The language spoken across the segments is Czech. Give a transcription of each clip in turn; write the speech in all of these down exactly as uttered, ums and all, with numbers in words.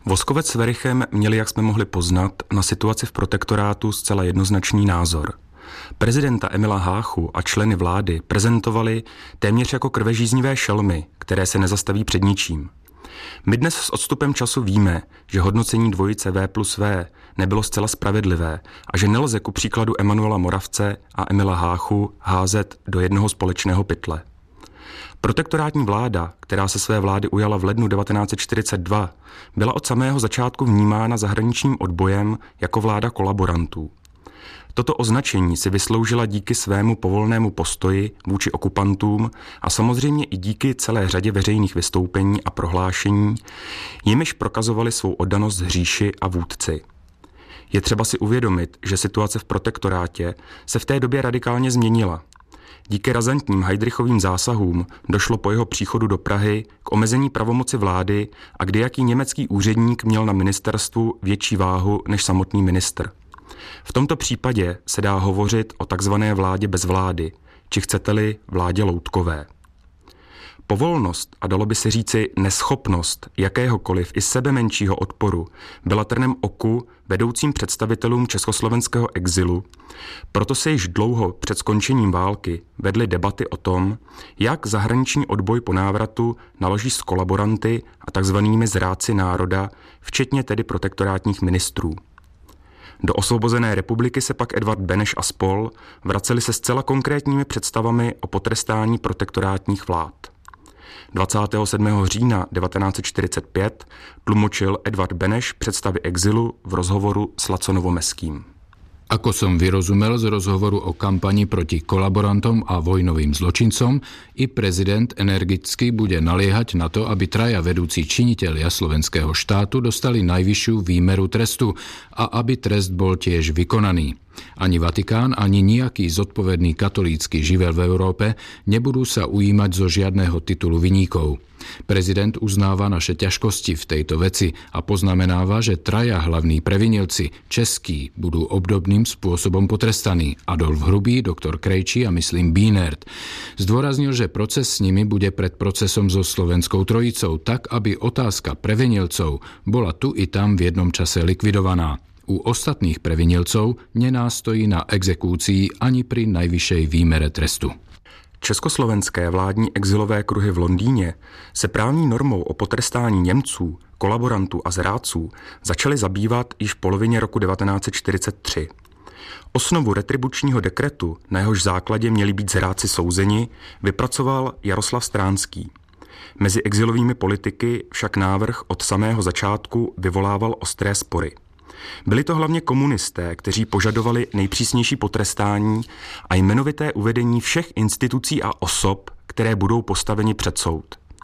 Voskovec s Werichem měli, jak jsme mohli poznat, na situaci v protektorátu zcela jednoznačný názor. Prezidenta Emila Háchu a členy vlády prezentovali téměř jako krvežíznivé šelmy, které se nezastaví před ničím. My dnes s odstupem času víme, že hodnocení dvojice V plus V nebylo zcela spravedlivé a že nelze ku příkladu Emanuela Moravce a Emila Háchu házet do jednoho společného pytle. Protektorátní vláda, která se své vlády ujala v lednu devatenáct set čtyřicet dva, byla od samého začátku vnímána zahraničním odbojem jako vláda kolaborantů. Toto označení si vysloužila díky svému povolnému postoji vůči okupantům a samozřejmě i díky celé řadě veřejných vystoupení a prohlášení, jimiž prokazovali svou oddanost říši a vůdci. Je třeba si uvědomit, že situace v protektorátě se v té době radikálně změnila. Díky razantním Heydrichovým zásahům došlo po jeho příchodu do Prahy k omezení pravomoci vlády a kdejaký německý úředník měl na ministerstvu větší váhu než samotný ministr. V tomto případě se dá hovořit o takzvané vládě bez vlády, či chcete-li vládě loutkové. Povolnost a dalo by se říci neschopnost jakéhokoliv i sebemenšího odporu byla trnem oku vedoucím představitelům československého exilu, proto se již dlouho před skončením války vedly debaty o tom, jak zahraniční odboj po návratu naloží s kolaboranty a takzvanými zrádci národa, včetně tedy protektorátních ministrů. Do osvobozené republiky se pak Edvard Beneš a spol. vraceli se zcela konkrétními představami o potrestání protektorátních vlád. dvacátého sedmého října devatenáct set čtyřicet pět tlumočil Edvard Beneš představy exilu v rozhovoru s Laco Novomeským. Ako som vyrozumel z rozhovoru o kampani proti kolaborantom a vojnovým zločincom, i prezident energicky bude naliehať na to, aby traja vedúci činitelia slovenského štátu dostali najvyššiu výmeru trestu a aby trest bol tiež vykonaný. Ani Vatikán, ani nejaký zodpovedný katolícky živel v Európe nebudú sa ujímať zo žiadneho titulu viníkov. Prezident uznáva naše ťažkosti v tejto veci a poznamenáva, že traja hlavní previnilci, českí, budú obdobným spôsobom potrestaní. Adolf Hrubý, doktor Krejčí a myslím Bienert. Zdôraznil, že proces s nimi bude pred procesom so Slovenskou trojicou, tak aby otázka previnilcov bola tu i tam v jednom čase likvidovaná. U ostatných previnilcov nenástojí na exekúcii ani pri najvyššej výmere trestu. Československé vládní exilové kruhy v Londýně se právní normou o potrestání Němců, kolaborantů a zrádců začaly zabývat již v polovině roku devatenáct set čtyřicet tři. Osnovu retribučního dekretu, na jehož základě měli být zrádci souzeni, vypracoval Jaroslav Stránský. Mezi exilovými politiky však návrh od samého začátku vyvolával ostré spory. Byli to hlavně komunisté, kteří požadovali nejpřísnější potrestání a jmenovité uvedení všech institucí a osob, které budou postaveni před soud.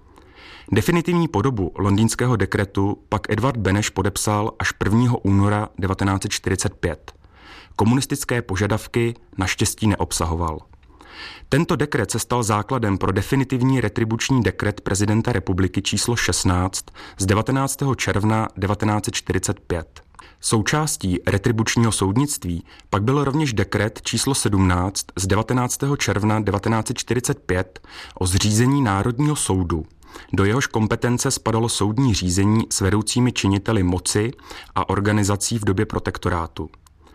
Definitivní podobu londýnského dekretu pak Edvard Beneš podepsal až prvního února devatenáct set čtyřicet pět. Komunistické požadavky naštěstí neobsahoval. Tento dekret se stal základem pro definitivní retribuční dekret prezidenta republiky číslo šestnáct z devatenáctého června devatenáct set čtyřicet pět. Součástí retribučního soudnictví pak byl rovněž dekret číslo sedmnáct z devatenáctého června devatenáct set čtyřicet pět o zřízení Národního soudu. Do jehož kompetence spadalo soudní řízení s vedoucími činiteli moci a organizací v době protektorátu.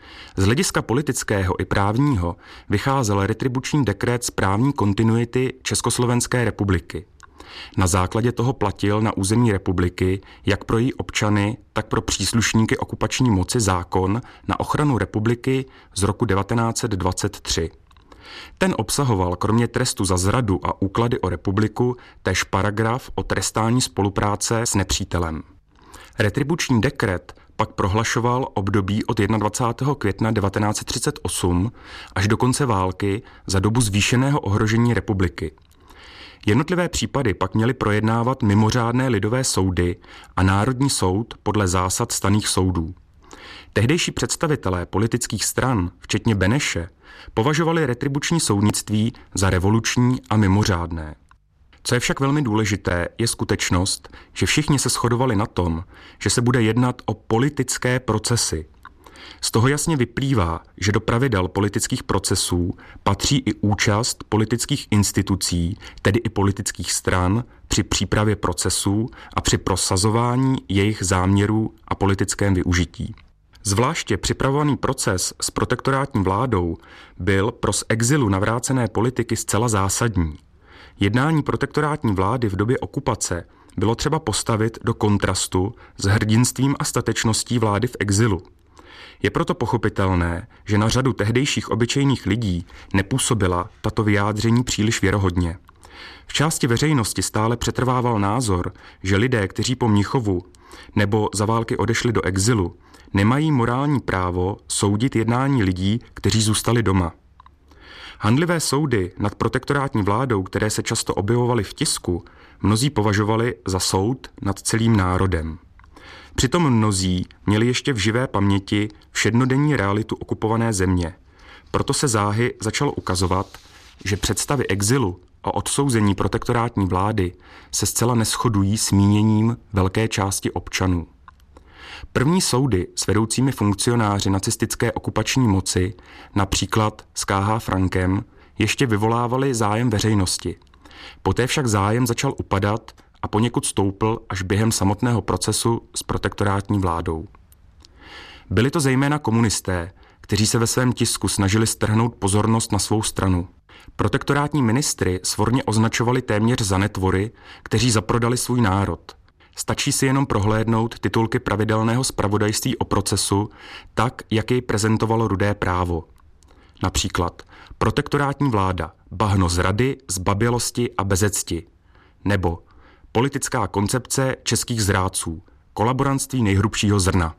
Z hlediska politického i právního vycházel retribuční dekret z právní kontinuity Československé republiky. Na základě toho platil na území republiky jak pro její občany, tak pro příslušníky okupační moci zákon na ochranu republiky z roku devatenáct set dvacet tři. Ten obsahoval kromě trestu za zradu a úklady o republiku též paragraf o trestání spolupráce s nepřítelem. Retribuční dekret pak prohlašoval období od dvacátého prvního května devatenáct set třicet osm až do konce války za dobu zvýšeného ohrožení republiky. Jednotlivé případy pak měly projednávat mimořádné lidové soudy a Národní soud podle zásad stanných soudů. Tehdejší představitelé politických stran, včetně Beneše, považovali retribuční soudnictví za revoluční a mimořádné. Co je však velmi důležité, je skutečnost, že všichni se shodovali na tom, že se bude jednat o politické procesy. Z toho jasně vyplývá, že do pravidel politických procesů patří i účast politických institucí, tedy i politických stran, při přípravě procesů a při prosazování jejich záměrů a politickém využití. Zvláště připravovaný proces s protektorátní vládou byl pro z exilu navrácené politiky zcela zásadní. Jednání protektorátní vlády v době okupace bylo třeba postavit do kontrastu s hrdinstvím a statečností vlády v exilu. Je proto pochopitelné, že na řadu tehdejších obyčejných lidí nepůsobila tato vyjádření příliš věrohodně. V části veřejnosti stále přetrvával názor, že lidé, kteří po Mnichovu nebo za války odešli do exilu, nemají morální právo soudit jednání lidí, kteří zůstali doma. Handlivé soudy nad protektorátní vládou, které se často objevovaly v tisku, mnozí považovali za soud nad celým národem. Přitom mnozí měli ještě v živé paměti všednodenní realitu okupované země. Proto se záhy začalo ukazovat, že představy exilu a odsouzení protektorátní vlády se zcela neshodují s míněním velké části občanů. První soudy s vedoucími funkcionáři nacistické okupační moci, například s K H Frankem, ještě vyvolávaly zájem veřejnosti. Poté však zájem začal upadat a poněkud stoupl až během samotného procesu s protektorátní vládou. Byli to zejména komunisté, kteří se ve svém tisku snažili strhnout pozornost na svou stranu. Protektorátní ministry svorně označovali téměř za netvory, kteří zaprodali svůj národ. Stačí si jenom prohlédnout titulky pravidelného zpravodajství o procesu tak, jak jej prezentovalo Rudé právo. Například protektorátní vláda, bahno zrady, zbabělosti a bezecti. Nebo politická koncepce českých zrádců, kolaborantství nejhrubšího zrna.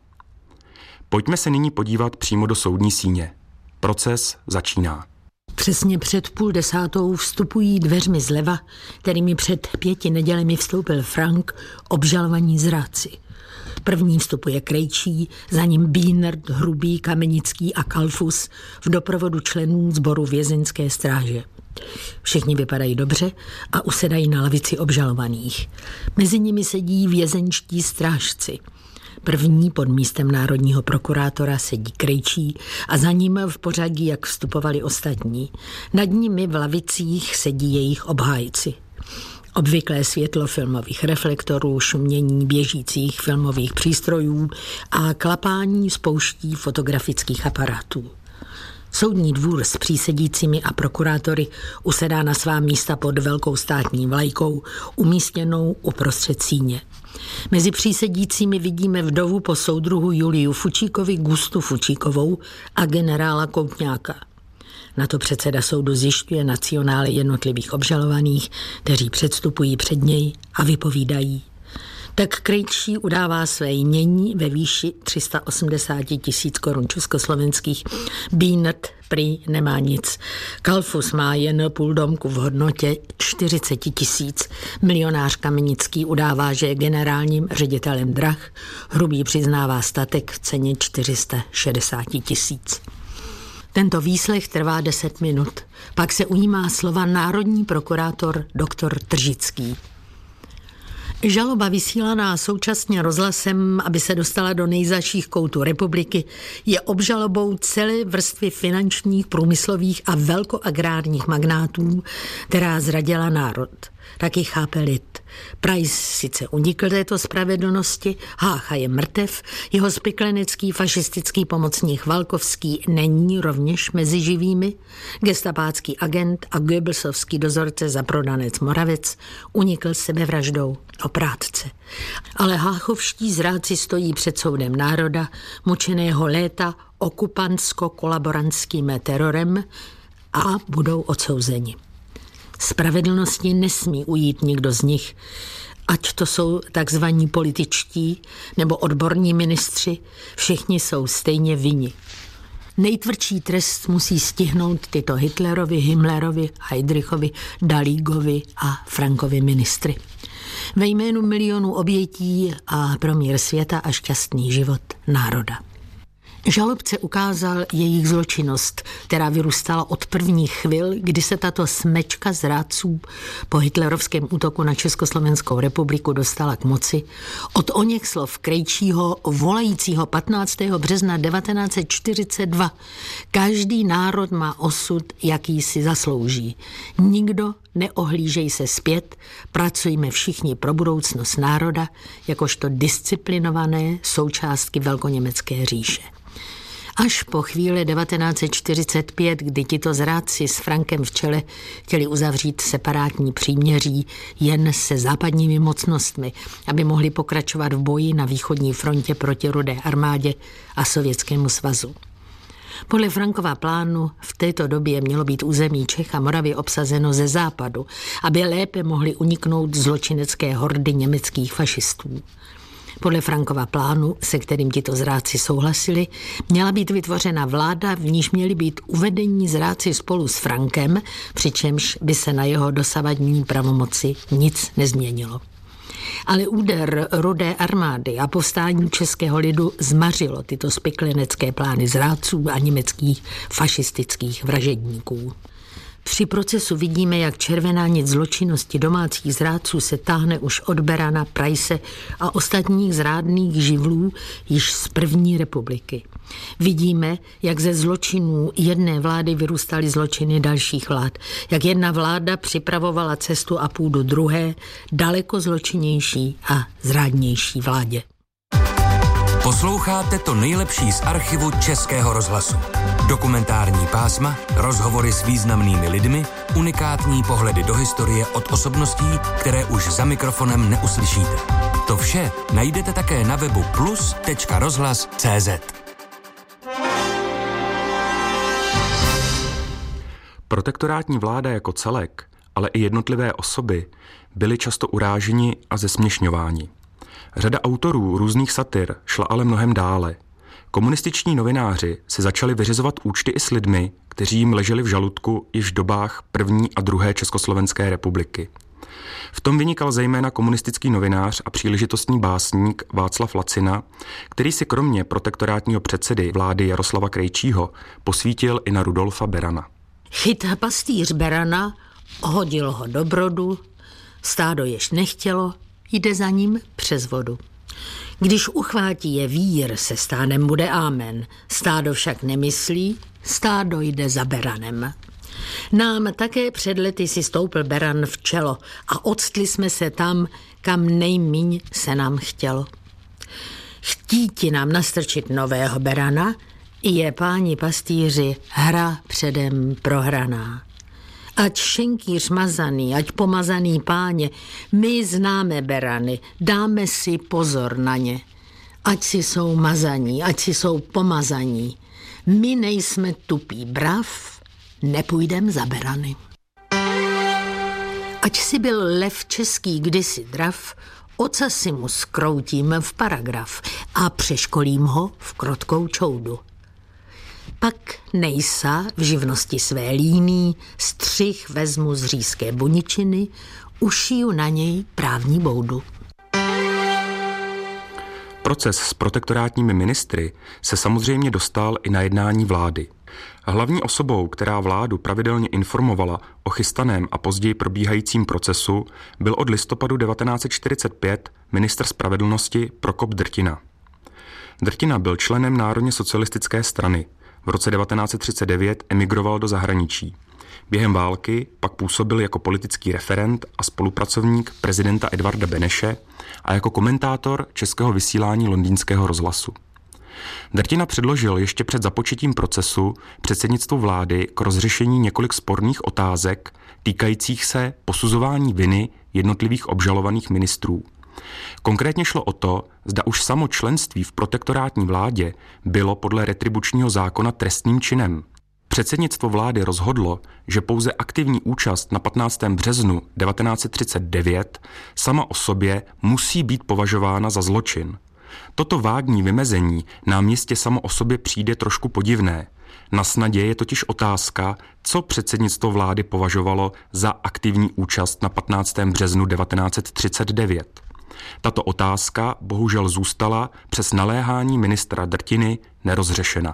Pojďme se nyní podívat přímo do soudní síně. Proces začíná. Přesně před půl desátou vstupují dveřmi zleva, kterými před pěti nedělemi vstoupil Frank, obžalovaní zrádci. První vstupuje Krejčí, za ním Bínert, Hrubý, Kamenický a Kalfus v doprovodu členů sboru vězeňské stráže. Všichni vypadají dobře a usedají na lavici obžalovaných. Mezi nimi sedí vězeňští strážci. První pod místem národního prokurátora sedí Krejčí a za ním v pořadí, jak vstupovali ostatní. Nad nimi v lavicích sedí jejich obhájci. Obvyklé světlo filmových reflektorů, šumění běžících filmových přístrojů a klapání spouští fotografických aparátů. Soudní dvůr s přísedícími a prokurátory usedá na svá místa pod velkou státní vlajkou, umístěnou uprostřed síně. Mezi přísedícími vidíme vdovu po soudruhu Juliu Fučíkovi, Gustu Fučíkovou a generála Koutňáka. Na to předseda soudu zjišťuje nacionály jednotlivých obžalovaných, kteří předstupují před něj a vypovídají. Tak Krejčí udává své jmění ve výši tři sta osmdesát tisíc korun československých. Bínert prý nemá nic. Kalfus má jen půl domku v hodnotě čtyřicet tisíc. Milionář Kamenický udává, že je generálním ředitelem drah. Hrubý přiznává statek v ceně čtyři sta šedesát tisíc. Tento výslech trvá deset minut. Pak se ujímá slova národní prokurátor doktor Tržický. Žaloba vysílaná současně rozhlasem, aby se dostala do nejzazších koutů republiky, je obžalobou celé vrstvy finančních, průmyslových a velkoagrárních magnátů, která zradila národ. Taky chápe lid. Price sice unikl této spravedlnosti, Hácha je mrtev, jeho spiklenecký fašistický pomocník Valkovský není rovněž mezi živými, gestapácký agent a Goebbelsovský dozorce zaprodanec Moravec unikl sebevraždou o prátce. Ale háchovští zrádci stojí před soudem národa, mučeného léta okupantsko-kolaborantským terorem a budou odsouzeni. Spravedlnosti nesmí ujít nikdo z nich, ať to jsou takzvaní političtí nebo odborní ministři, všichni jsou stejně vinni. Nejtvrdší trest musí stihnout tyto Hitlerovi, Himmlerovi, Heydrichovi, Dalígovi a Frankovi ministry. Ve jménu milionů obětí a pro mír světa a šťastný život národa. Žalobce ukázal jejich zločinnost, která vyrůstala od prvních chvil, kdy se tato smečka zrádců po hitlerovském útoku na Československou republiku dostala k moci. Od oněch slov Krejčího, volajícího patnáctého března devatenáct set čtyřicet dva. Každý národ má osud, jaký si zaslouží. Nikdo neohlížej se zpět, pracujme všichni pro budoucnost národa, jakožto disciplinované součástky velkoněmecké říše. Až po chvíli devatenáct set čtyřicet pět, kdy tito zrádci s Frankem v čele chtěli uzavřít separátní příměří jen se západními mocnostmi, aby mohli pokračovat v boji na východní frontě proti Rudé armádě a Sovětskému svazu. Podle Frankova plánu v této době mělo být území Čech a Moravy obsazeno ze západu, aby lépe mohli uniknout zločinecké hordy německých fašistů. Podle Frankova plánu, se kterým tito zrádci souhlasili, měla být vytvořena vláda, v níž měli být uvedení zrádci spolu s Frankem, přičemž by se na jeho dosavadní pravomoci nic nezměnilo. Ale úder Rudé armády a povstání českého lidu zmařilo tyto spiklenecké plány zrádců a německých fašistických vražedníků. Při procesu vidíme, jak červená nit zločinnosti domácích zrádců se táhne už od Berana, Prajse a ostatních zrádných živlů již z první republiky. Vidíme, jak ze zločinů jedné vlády vyrůstaly zločiny dalších vlád, jak jedna vláda připravovala cestu a půdu druhé, daleko zločinnější a zrádnější vládě. Posloucháte to nejlepší z archivu Českého rozhlasu. Dokumentární pásma, rozhovory s významnými lidmi, unikátní pohledy do historie od osobností, které už za mikrofonem neuslyšíte. To vše najdete také na webu plus tečka rozhlas tečka cé zet. Protektorátní vláda jako celek, ale i jednotlivé osoby byly často uráženi a zesměšňováni. Řada autorů různých satir šla ale mnohem dále. Komunističní novináři si začali vyřizovat účty i s lidmi, kteří jim leželi v žaludku již v dobách první a druhé Československé republiky. V tom vynikal zejména komunistický novinář a příležitostný básník Václav Lacina, který si kromě protektorátního předsedy vlády Jaroslava Krejčího posvítil i na Rudolfa Berana. Chyt pastýř Berana, hodil ho do brodu, stádo jež nechtělo, jde za ním přes vodu. Když uchvátí je vír, se stádem bude ámen. Stádo však nemyslí, stádo jde za Beranem. Nám také před lety si stoupil Beran v čelo a odstli jsme se tam, kam nejmíň se nám chtělo. Chtíti nám nastrčit nového Berana, je, páni pastýři, hra předem prohraná. Ať šenkýř mazaný, ať pomazaný páně, my známe berany, dáme si pozor na ně. Ať si jsou mazaní, ať si jsou pomazaní. My nejsme tupý brav, nepůjdem za berany. Ať si byl lev český kdysi drav, oca si mu skroutím v paragraf a přeškolím ho v krotkou čoudu. Pak nejsa v živnosti své líný, střih vezmu z říjské buničiny, ušiju na něj právní boudu. Proces s protektorátními ministry se samozřejmě dostal i na jednání vlády. Hlavní osobou, která vládu pravidelně informovala o chystaném a později probíhajícím procesu, byl od listopadu devatenáct set čtyřicet pět ministr spravedlnosti Prokop Drtina. Drtina byl členem Národně socialistické strany. V roce devatenáct set třicet devět emigroval do zahraničí. Během války pak působil jako politický referent a spolupracovník prezidenta Edvarda Beneše a jako komentátor českého vysílání londýnského rozhlasu. Drtina předložil ještě před započetím procesu předsednictvu vlády k rozřešení několik sporných otázek týkajících se posuzování viny jednotlivých obžalovaných ministrů. Konkrétně šlo o to, zda už samo členství v protektorátní vládě bylo podle retribučního zákona trestným činem. Předsednictvo vlády rozhodlo, že pouze aktivní účast na patnáctého březnu devatenáct set třicet devět sama o sobě musí být považována za zločin. Toto vágní vymezení nám jistě samo o sobě přijde trošku podivné. Na snadě je totiž otázka, co předsednictvo vlády považovalo za aktivní účast na patnáctého březnu devatenáct set třicet devět. Tato otázka bohužel zůstala přes naléhání ministra Drtiny nerozřešena.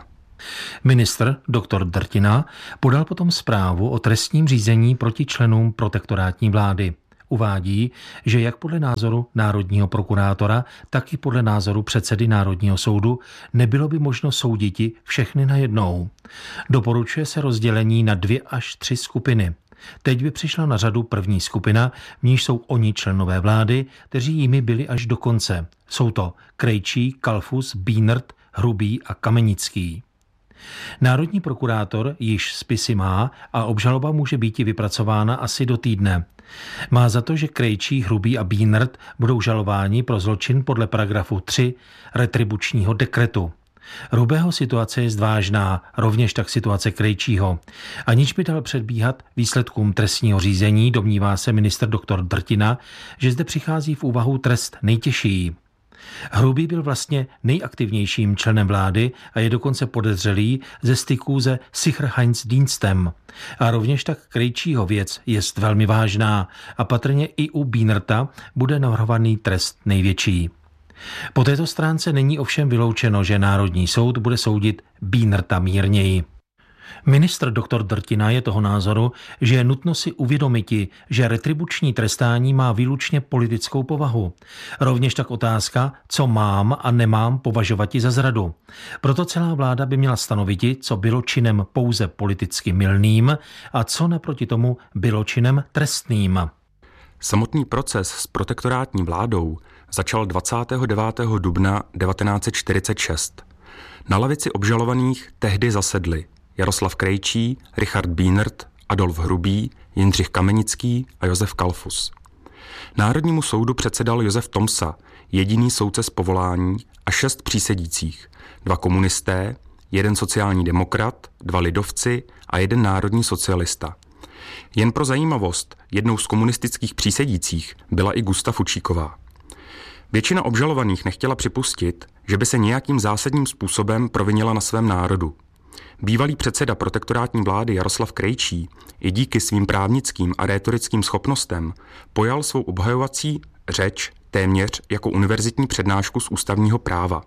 Ministr doktor Drtina podal potom zprávu o trestním řízení proti členům protektorátní vlády. Uvádí, že jak podle názoru národního prokurátora, tak i podle názoru předsedy Národního soudu nebylo by možno souditi všechny najednou. Doporučuje se rozdělení na dvě až tři skupiny. Teď by přišla na řadu první skupina, v níž jsou oni členové vlády, kteří jimi byli až do konce. Jsou to Krejčí, Kalfus, Bínert, Hrubý a Kamenický. Národní prokurátor již spisy má a obžaloba může být vypracována asi do týdne. Má za to, že Krejčí, Hrubý a Bínert budou žalováni pro zločin podle paragrafu tři retribučního dekretu. Hrubého situace je vážná, rovněž tak situace Krejčího. Aniž by dal předbíhat výsledkům trestního řízení, domnívá se ministr doktor Drtina, že zde přichází v úvahu trest nejtěžší. Hrubý byl vlastně nejaktivnějším členem vlády a je dokonce podezřelý ze styků se Sicherheitsdienstem. A rovněž tak Krejčího věc jest velmi vážná a patrně i u Bínerta bude navrhovaný trest největší. Po této stránce není ovšem vyloučeno, že Národní soud bude soudit Bínerta mírněji. Ministr doktor Drtina je toho názoru, že je nutno si uvědomiti, že retribuční trestání má výlučně politickou povahu. Rovněž tak otázka, co mám a nemám považovati za zradu. Proto celá vláda by měla stanoviti, co bylo činem pouze politicky mylným a co naproti tomu bylo činem trestným. Samotný proces s protektorátní vládou začal dvacátého devátého dubna devatenáct set čtyřicet šest. Na lavici obžalovaných tehdy zasedli Jaroslav Krejčí, Richard Bínert, Adolf Hrubý, Jindřich Kamenický a Josef Kalfus. Národnímu soudu předsedal Josef Tomsa, jediný soudce z povolání, a šest přísedících, dva komunisté, jeden sociální demokrat, dva lidovci a jeden národní socialista. Jen pro zajímavost, jednou z komunistických přísedících byla i Gusta Fučíková. Většina obžalovaných nechtěla připustit, že by se nějakým zásadním způsobem provinila na svém národu. Bývalý předseda protektorátní vlády Jaroslav Krejčí i díky svým právnickým a rétorickým schopnostem pojal svou obhajovací řeč téměř jako univerzitní přednášku z ústavního práva.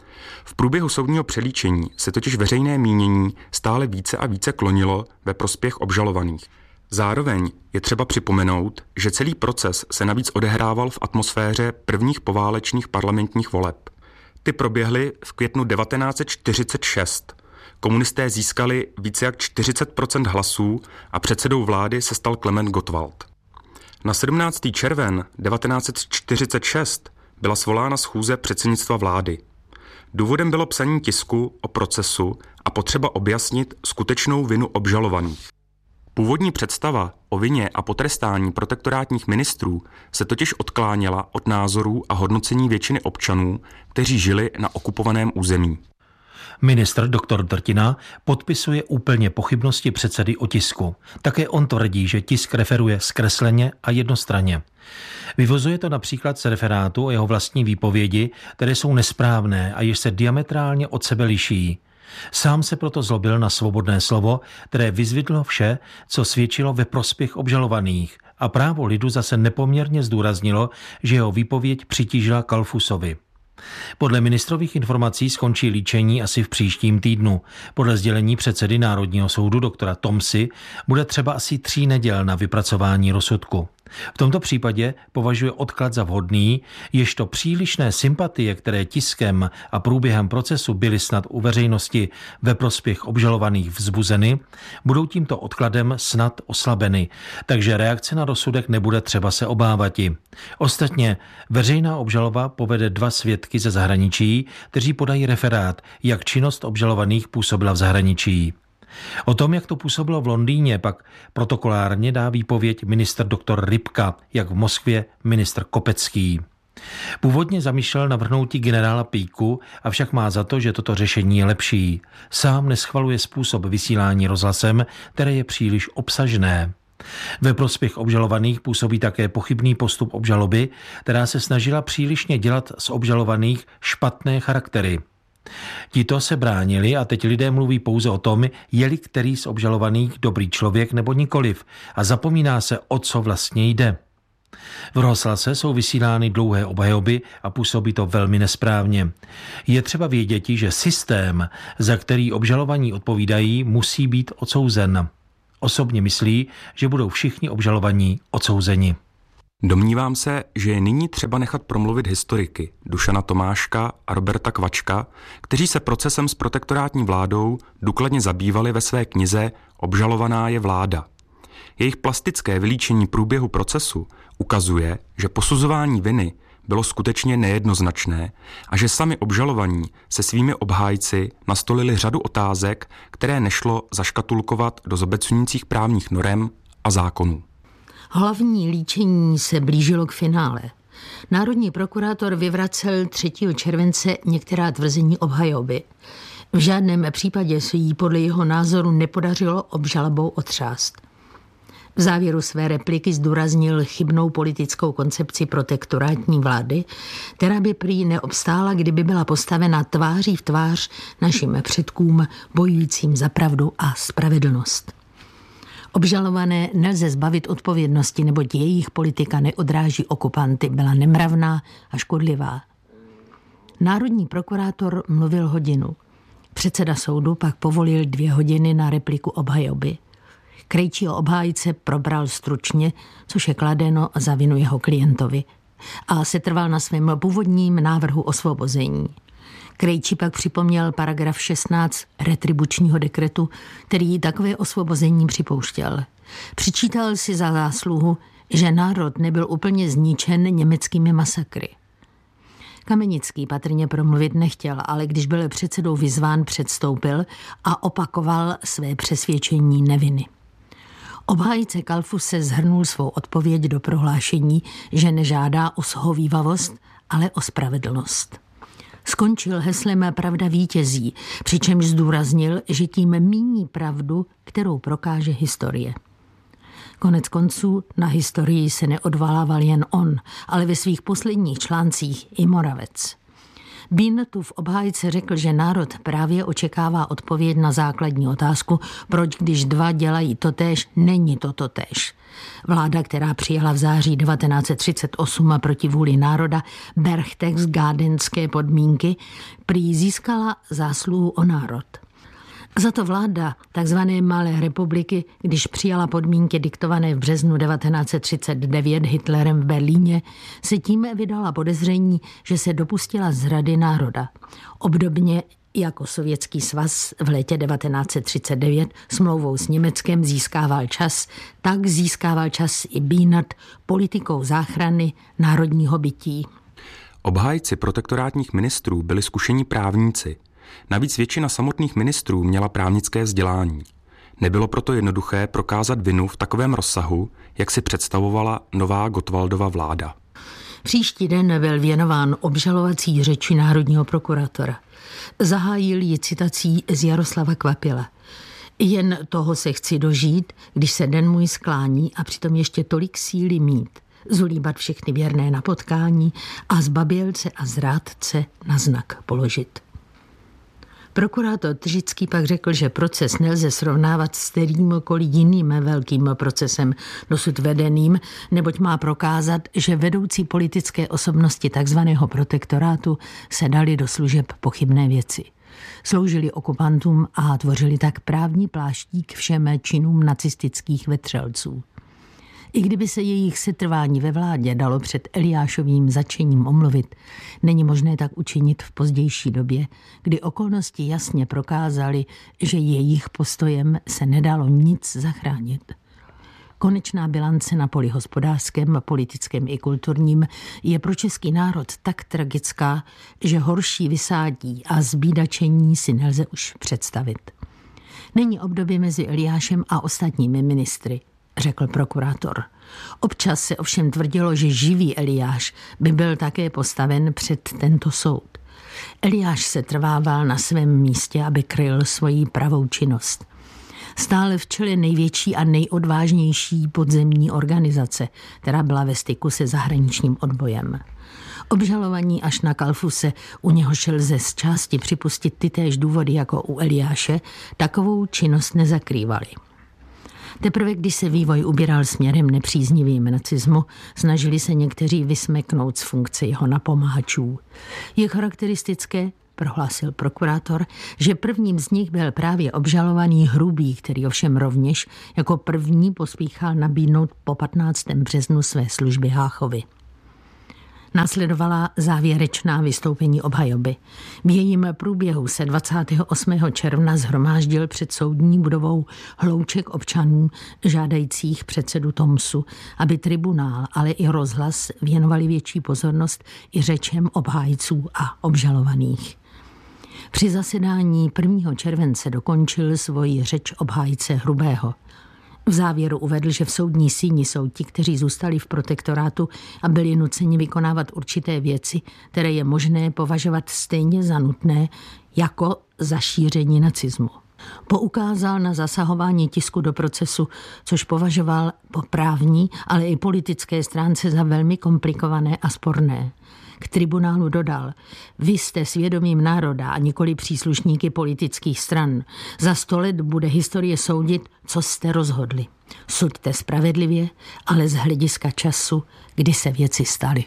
V průběhu soudního přelíčení se totiž veřejné mínění stále více a více klonilo ve prospěch obžalovaných. Zároveň je třeba připomenout, že celý proces se navíc odehrával v atmosféře prvních poválečných parlamentních voleb. Ty proběhly v květnu devatenáct set čtyřicet šest. Komunisté získali více jak čtyřicet procent hlasů a předsedou vlády se stal Klement Gottwald. Na sedmnáctého června devatenáct set čtyřicet šest byla svolána schůze předsednictva vlády. Důvodem bylo psaní tisku o procesu a potřeba objasnit skutečnou vinu obžalovaných. Původní představa o vině a potrestání protektorátních ministrů se totiž odkláněla od názorů a hodnocení většiny občanů, kteří žili na okupovaném území. Ministr doktor Drtina podpisuje úplně pochybnosti předsedy o tisku. Také on tvrdí, že tisk referuje zkresleně a jednostranně. Vyvozuje to například z referátu o jeho vlastní výpovědi, které jsou nesprávné a jež se diametrálně od sebe liší. Sám se proto zlobil na svobodné slovo, které vyzvidlo vše, co svědčilo ve prospěch obžalovaných, a právo lidu zase nepoměrně zdůraznilo, že jeho výpověď přitížila Kalfusovi. Podle ministrových informací skončí líčení asi v příštím týdnu. Podle sdělení předsedy Národního soudu doktora Tomsy bude třeba asi tří neděl na vypracování rozsudku. V tomto případě považuje odklad za vhodný, ježto přílišné sympatie, které tiskem a průběhem procesu byly snad u veřejnosti ve prospěch obžalovaných vzbuzeny, budou tímto odkladem snad oslabeny, takže reakce na rozsudek nebude třeba se obávati. Ostatně veřejná obžaloba povede dva svědky ze zahraničí, kteří podají referát, jak činnost obžalovaných působila v zahraničí. O tom, jak to působilo v Londýně, pak protokolárně dá výpověď ministr doktor Rybka, jak v Moskvě ministr Kopecký. Původně zamýšlel navrhnouti generála Píku, avšak má za to, že toto řešení je lepší. Sám neschvaluje způsob vysílání rozhlasem, které je příliš obsažné. Ve prospěch obžalovaných působí také pochybný postup obžaloby, která se snažila přílišně dělat z obžalovaných špatné charaktery. Tito se bránili a teď lidé mluví pouze o tom, je-li který z obžalovaných dobrý člověk nebo nikoliv, a zapomíná se, o co vlastně jde. V rozhlase jsou vysílány dlouhé obhajoby a působí to velmi nesprávně. Je třeba vědět, že systém, za který obžalovaní odpovídají, musí být odsouzen. Osobně myslí, že budou všichni obžalovaní odsouzeni. Domnívám se, že je nyní třeba nechat promluvit historiky Dušana Tomáška a Roberta Kvačka, kteří se procesem s protektorátní vládou důkladně zabývali ve své knize Obžalovaná je vláda. Jejich plastické vylíčení průběhu procesu ukazuje, že posuzování viny bylo skutečně nejednoznačné a že sami obžalovaní se svými obhájci nastolili řadu otázek, které nešlo zaškatulkovat do zobecňujících právních norem a zákonů. Hlavní líčení se blížilo k finále. Národní prokurátor vyvracel třetího července některá tvrzení obhajoby. V žádném případě se jí podle jeho názoru nepodařilo obžalobou otřást. V závěru své repliky zdůraznil chybnou politickou koncepci protektorátní vlády, která by prý neobstála, kdyby byla postavena tváří v tvář našim předkům bojujícím za pravdu a spravedlnost. Obžalované nelze zbavit odpovědnosti, neboť jejich politika neodráží okupanty, byla nemravná a škodlivá. Národní prokurátor mluvil hodinu. Předseda soudu pak povolil dvě hodiny na repliku obhajoby. Krejčího obhájce probral stručně, což je kladeno za vinu jeho klientovi, a setrval na svém původním návrhu osvobození. Krejčí pak připomněl paragraf šestnáct retribučního dekretu, který takové osvobození připouštěl. Přičítal si za zásluhu, že národ nebyl úplně zničen německými masakry. Kamenický patrně promluvit nechtěl, ale když byl předsedou vyzván, předstoupil a opakoval své přesvědčení neviny. Obhájce Kalfuse zhrnul svou odpověď do prohlášení, že nežádá o shovívavost, ale o spravedlnost. Skončil heslem Pravda vítězí, přičemž zdůraznil, že tím míní pravdu, kterou prokáže historie. Konec konců na historii se neodvolával jen on, ale ve svých posledních článcích i Moravec. Bínetův obhájce řekl, že národ právě očekává odpověď na základní otázku, proč když dva dělají totéž, není to totéž. Vláda, která přijala v září devatenáct set třicet osm proti vůli národa berchtesgadenské podmínky, prý získala zásluhu o národ. Za to vláda takzvané Malé republiky, když přijala podmínky diktované v březnu devatenáct set třicet devět Hitlerem v Berlíně, se tím vydala podezření, že se dopustila zrady národa. Obdobně jako Sovětský svaz v létě devatenáct set třicet devět smlouvou s Německem získával čas, tak získával čas i Bínet politikou záchrany národního bytí. Obhájci protektorátních ministrů byli zkušení právníci. Navíc většina samotných ministrů měla právnické vzdělání. Nebylo proto jednoduché prokázat vinu v takovém rozsahu, jak si představovala nová Gottwaldova vláda. Příští den byl věnován obžalovací řeči národního prokurátora. Zahájil ji citací z Jaroslava Kvapila. Jen toho se chci dožít, když se den můj sklání a přitom ještě tolik síly mít. Zulíbat všechny věrné na potkání a zbabělce a zrádce na znak položit. Prokurátor Třícký pak řekl, že proces nelze srovnávat s kterýmkoliv jiným velkým procesem dosud vedeným, neboť má prokázat, že vedoucí politické osobnosti takzvaného protektorátu se dali do služeb pochybné věci. Sloužili okupantům a tvořili tak právní pláštík všem činům nacistických vetřelců. I kdyby se jejich setrvání ve vládě dalo před Eliášovým začením omluvit, není možné tak učinit v pozdější době, kdy okolnosti jasně prokázaly, že jejich postojem se nedalo nic zachránit. Konečná bilance na poli hospodářském, politickém i kulturním je pro český národ tak tragická, že horší vysádí a zbídačení si nelze už představit. Není období mezi Eliášem a ostatními ministry, řekl prokurátor. Občas se ovšem tvrdilo, že živý Eliáš by byl také postaven před tento soud. Eliáš se trvával na svém místě, aby kryl svoji pravou činnost. Stále v čele největší a nejodvážnější podzemní organizace, která byla ve styku se zahraničním odbojem. Obžalovaní až na Kalfuse, u něhož lze z části připustit tytéž důvody jako u Eliáše, takovou činnost nezakrývali. Teprve když se vývoj ubíral směrem nepříznivým nacismu, snažili se někteří vysmeknout z funkce jeho napomáhačů. Je charakteristické, prohlásil prokurátor, že prvním z nich byl právě obžalovaný Hrubý, který ovšem rovněž jako první pospíchal nabídnout po patnáctého březnu své služby Háchovi. Následovala závěrečná vystoupení obhajoby. V jejím průběhu se dvacátého osmého června shromáždil před soudní budovou hlouček občanů žádajících předsedu Thomsu, aby tribunál, ale i rozhlas věnovali větší pozornost i řečem obhájců a obžalovaných. Při zasedání prvního července dokončil svoji řeč obhájce Hrubého. V závěru uvedl, že v soudní síni jsou ti, kteří zůstali v protektorátu a byli nuceni vykonávat určité věci, které je možné považovat stejně za nutné jako za šíření nacismu. Poukázal na zasahování tisku do procesu, což považoval po právní, ale i politické stránce za velmi komplikované a sporné. K tribunálu dodal: vy jste svědomím národa a nikoli příslušníky politických stran. Za sto let bude historie soudit, co jste rozhodli. Suďte spravedlivě, ale z hlediska času, kdy se věci staly.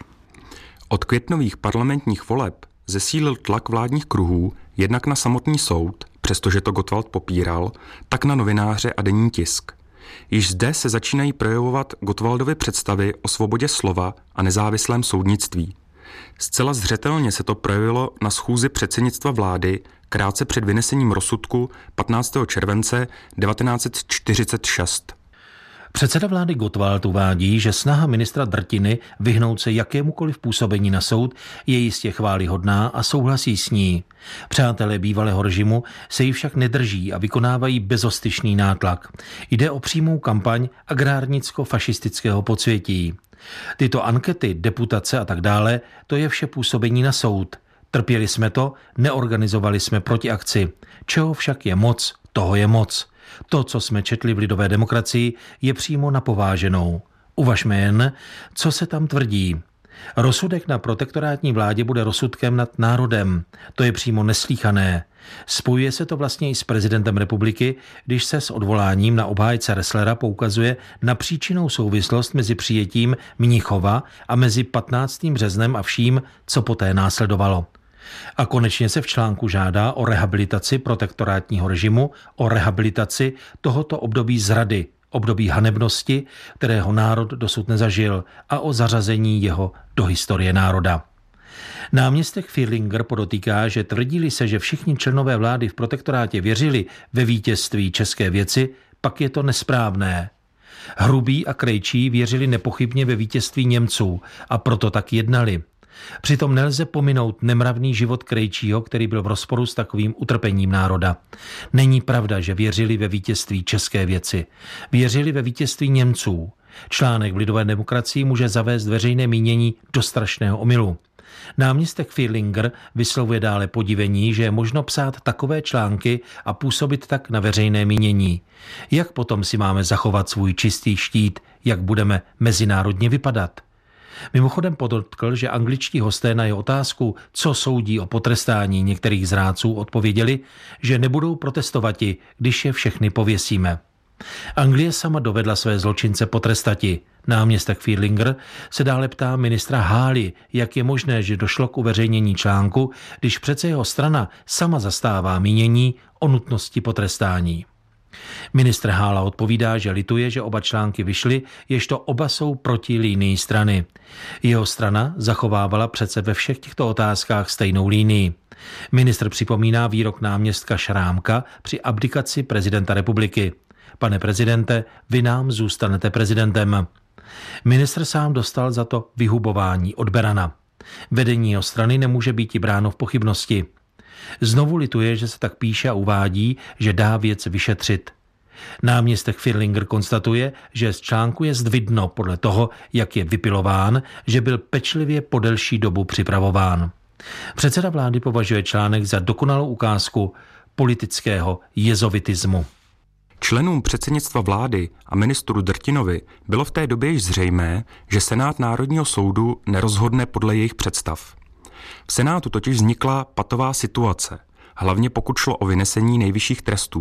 Od květnových parlamentních voleb zesílil tlak vládních kruhů jednak na samotný soud, přestože to Gottwald popíral, tak na novináře a denní tisk. Již zde se začínají projevovat Gottwaldovy představy o svobodě slova a nezávislém soudnictví. Zcela zřetelně se to projevilo na schůzi předsednictva vlády krátce před vynesením rozsudku patnáctého července devatenáct set čtyřicet šest. Předseda vlády Gottwald uvádí, že snaha ministra Drtiny vyhnout se jakémukoliv působení na soud je jistě chvályhodná a souhlasí s ní. Přátelé bývalého režimu se jí však nedrží a vykonávají bezostyšný nátlak. Jde o přímou kampaň agrárnicko-fašistického podsvětí. Tyto ankety, deputace a tak dále, to je vše působení na soud. Trpěli jsme to, neorganizovali jsme protiakci. Čeho však je moc, toho je moc. To, co jsme četli v Lidové demokracii, je přímo napováženou. Uvažme jen, co se tam tvrdí. Rozsudek na protektorátní vládě bude rozsudkem nad národem. To je přímo neslíchané. Spojuje se to vlastně i s prezidentem republiky, když se s odvoláním na obhájce Resslera poukazuje na příčinnou souvislost mezi přijetím Mnichova a mezi patnáctým březnem a vším, co poté následovalo. A konečně se v článku žádá o rehabilitaci protektorátního režimu, o rehabilitaci tohoto období zrady, období hanebnosti, kterého národ dosud nezažil, a o zařazení jeho do historie národa. Náměstek Firlinger podotýká, že tvrdí se, že všichni členové vlády v protektorátě věřili ve vítězství české věci, pak je to nesprávné. Hrubý a Krejčí věřili nepochybně ve vítězství Němců a proto tak jednali. Přitom nelze pominout nemravný život Krejčího, který byl v rozporu s takovým utrpením národa. Není pravda, že věřili ve vítězství české věci. Věřili ve vítězství Němců. Článek v Lidové demokracii může zavést veřejné mínění do strašného omylu. Náměstek Firlinger vyslovuje dále podivení, že je možno psát takové články a působit tak na veřejné mínění. Jak potom si máme zachovat svůj čistý štít, jak budeme mezinárodně vypadat? Mimochodem podotkl, že angličtí hosté na jeho otázku, co soudí o potrestání některých zrádců, odpověděli, že nebudou protestovati, když je všechny pověsíme. Anglie sama dovedla své zločince potrestati. Náměstek Firlinger se dále ptá ministra Hály, jak je možné, že došlo k uveřejnění článku, když přece jeho strana sama zastává mínění o nutnosti potrestání. Ministr Hála odpovídá, že lituje, že oba články vyšly, ježto oba jsou proti línii strany. Jeho strana zachovávala přece ve všech těchto otázkách stejnou línii. Ministr připomíná výrok náměstka Šrámka při abdikaci prezidenta republiky. Pane prezidente, vy nám zůstanete prezidentem. Ministr sám dostal za to vyhubování od berana. Vedení jeho strany nemůže být i bráno v pochybnosti. Znovu lituje, že se tak píše a uvádí, že dá věc vyšetřit. Náměstek Firlinger konstatuje, že z článku je zdvidno podle toho, jak je vypilován, že byl pečlivě po delší dobu připravován. Předseda vlády považuje článek za dokonalou ukázku politického jezovitismu. Členům předsednictva vlády a ministru Drtinovi bylo v té době již zřejmé, že Senát Národního soudu nerozhodne podle jejich představ. V Senátu totiž vznikla patová situace, hlavně pokud šlo o vynesení nejvyšších trestů.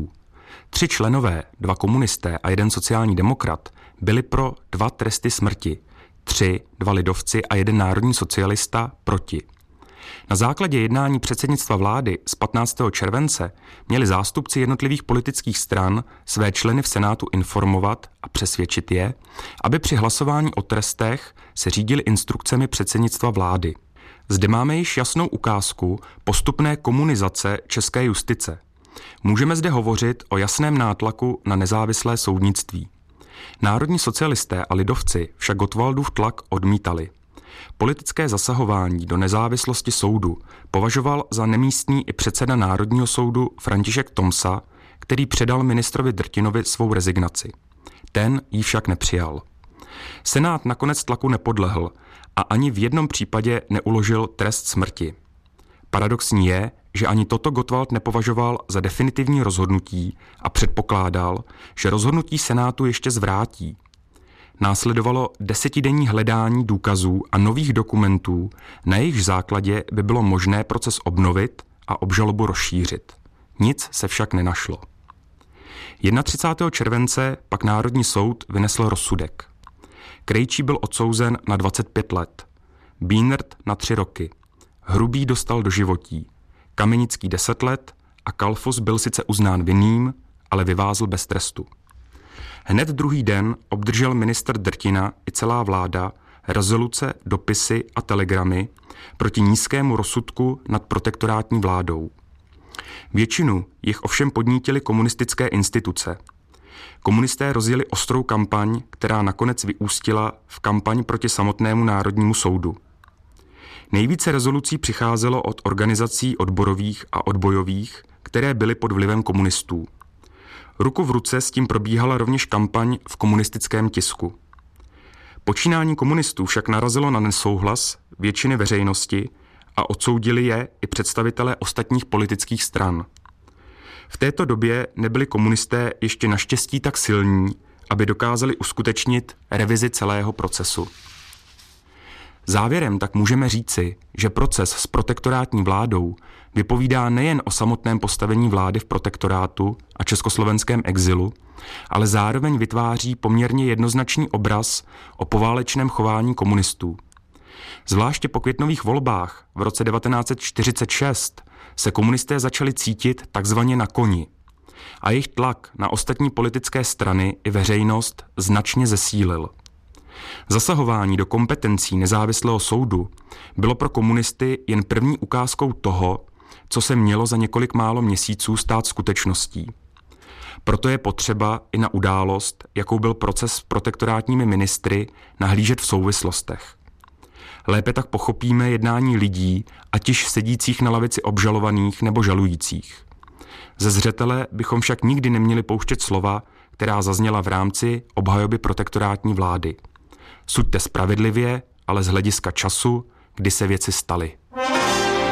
Tři členové, dva komunisté a jeden sociální demokrat, byli pro dva tresty smrti, tři, dva lidovci a jeden národní socialista proti. Na základě jednání předsednictva vlády z patnáctého července měli zástupci jednotlivých politických stran své členy v Senátu informovat a přesvědčit je, aby při hlasování o trestech se řídili instrukcemi předsednictva vlády. Zde máme již jasnou ukázku postupné komunizace české justice. Můžeme zde hovořit o jasném nátlaku na nezávislé soudnictví. Národní socialisté a lidovci však Gottwaldův tlak odmítali. Politické zasahování do nezávislosti soudu považoval za nemístný i předseda Národního soudu František Tomsa, který předal ministrovi Drtinovi svou rezignaci. Ten ji však nepřijal. Senát nakonec tlaku nepodlehl a ani v jednom případě neuložil trest smrti. Paradoxní je, že ani toto Gottwald nepovažoval za definitivní rozhodnutí a předpokládal, že rozhodnutí Senátu ještě zvrátí. Následovalo desetidenní hledání důkazů a nových dokumentů, na jejichž základě by bylo možné proces obnovit a obžalobu rozšířit. Nic se však nenašlo. třicátého prvního července pak Národní soud vynesl rozsudek. Krejčí byl odsouzen na dvacet pět let, Bínert na tři roky, Hrubý dostal doživotí, Kamenický deset let a Kalfus byl sice uznán vinným, ale vyvázl bez trestu. Hned druhý den obdržel ministr Drtina i celá vláda rezoluce, dopisy a telegramy proti nízkému rozsudku nad protektorátní vládou. Většinu jich ovšem podnítily komunistické instituce. Komunisté rozjeli ostrou kampaň, která nakonec vyústila v kampaň proti samotnému Národnímu soudu. Nejvíce rezolucí přicházelo od organizací odborových a odbojových, které byly pod vlivem komunistů. Ruku v ruce s tím probíhala rovněž kampaň v komunistickém tisku. Počínání komunistů však narazilo na nesouhlas většiny veřejnosti a odsoudili je i představitelé ostatních politických stran. V této době nebyli komunisté ještě naštěstí tak silní, aby dokázali uskutečnit revizi celého procesu. Závěrem tak můžeme říci, že proces s protektorátní vládou vypovídá nejen o samotném postavení vlády v protektorátu a československém exilu, ale zároveň vytváří poměrně jednoznačný obraz o poválečném chování komunistů. Zvláště po květnových volbách v roce devatenáct set čtyřicet šest se komunisté začali cítit takzvaně na koni a jejich tlak na ostatní politické strany i veřejnost značně zesílil. Zasahování do kompetencí nezávislého soudu bylo pro komunisty jen první ukázkou toho, co se mělo za několik málo měsíců stát skutečností. Proto je potřeba i na událost, jakou byl proces s protektorátními ministry, nahlížet v souvislostech. Lépe tak pochopíme jednání lidí, ať již sedících na lavici obžalovaných nebo žalujících. Ze zřetele bychom však nikdy neměli pouštět slova, která zazněla v rámci obhajoby protektorátní vlády. Suďte spravedlivě, ale z hlediska času, kdy se věci staly.